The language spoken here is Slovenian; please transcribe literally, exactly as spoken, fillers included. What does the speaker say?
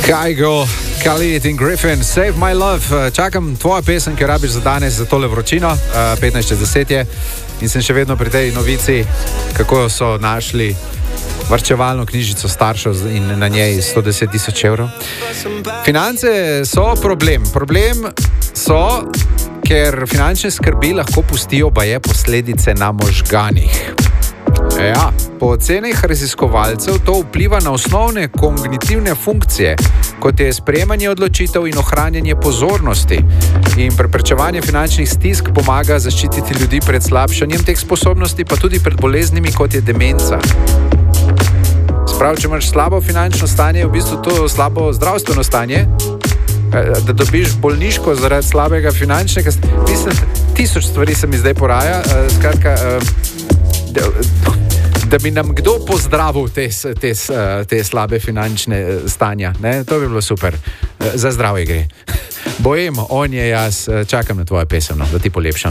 Kygo, Khalid in Griffin, Save My Love. Čakam tvojo pesem, ki rabiš za danes, za tole vročino, petnajst čez deset je. In sem še vedno pri tej novici, kako so našli varčevalno knjižico staršev in na njej sto deset tisoč evrov. Finance so problem. Problem so, ker finančne skrbi lahko pustijo baje posledice na možganih. Ja, po ocenah raziskovalcev to vpliva na osnovne kognitivne funkcije, kot je sprejemanje odločitev in ohranjanje pozornosti. In preprečevanje finančnih stisk pomaga zaščititi ljudi pred slabšanjem teh sposobnosti, pa tudi pred boleznimi, kot je demenca. Sprav, če imaš slabo finančno stanje, je v bistvu to slabo zdravstveno stanje, da dobiš bolniško zaradi slabega finančnega stanja. Mislim, tisoč stvari se mi zdaj poraja, skratka, da, da bi nam kdo pozdravil te, te, te slabe finančne stanja. Ne? To bi bilo super. Za zdravje gre. Bojem, on je jaz, čakam na tvojo pesem, no, da ti polepšam.